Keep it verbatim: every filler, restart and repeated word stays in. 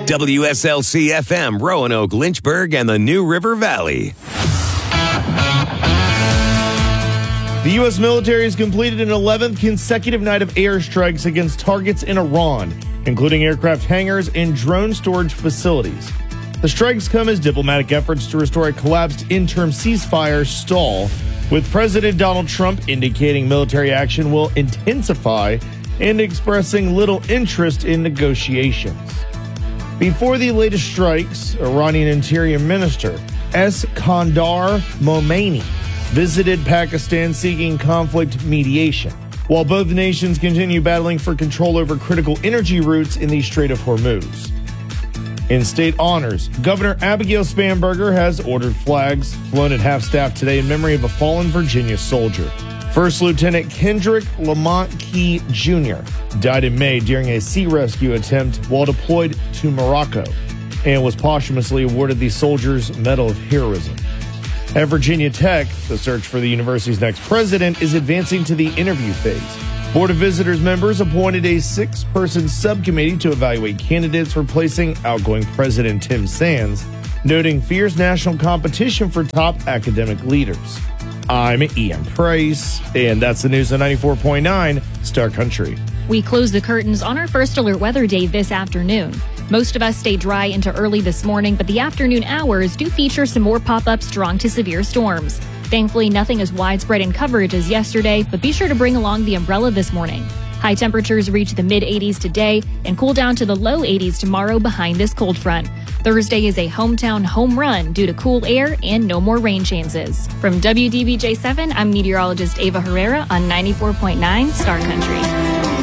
W S L C F M, Roanoke, Lynchburg, and the New River Valley. The U S military has completed an eleventh consecutive night of airstrikes against targets in Iran, including aircraft hangars and drone storage facilities. The strikes come as diplomatic efforts to restore a collapsed interim ceasefire stall, with President Donald Trump indicating military action will intensify and expressing little interest in negotiations. Before the latest strikes, Iranian Interior Minister Eskandar Momeini visited Pakistan seeking conflict mediation, while both nations continue battling for control over critical energy routes in the Strait of Hormuz. In state honors, Governor Abigail Spanberger has ordered flags flown at half-staff today in memory of a fallen Virginia soldier. First Lieutenant Kendrick Lamont Key Junior died in May during a sea rescue attempt while deployed to Morocco and was posthumously awarded the Soldier's Medal of Heroism. At Virginia Tech, the search for the university's next president is advancing to the interview phase. Board of Visitors members appointed a six-person subcommittee to evaluate candidates replacing outgoing President Tim Sands, noting fierce national competition for top academic leaders. I'm Ian Price, and that's the news on ninety-four point nine Star Country. We close the curtains on our first alert weather day this afternoon. Most of us stay dry into early this morning, but the afternoon hours do feature some more pop-up strong to severe storms. Thankfully, nothing as widespread in coverage as yesterday, but be sure to bring along the umbrella this morning. High temperatures reach the mid-eighties today and cool down to the low eighties tomorrow behind this cold front. Thursday is a hometown home run due to cool air and no more rain chances. From W D B J seven, I'm meteorologist Ava Herrera on ninety-four point nine Star Country.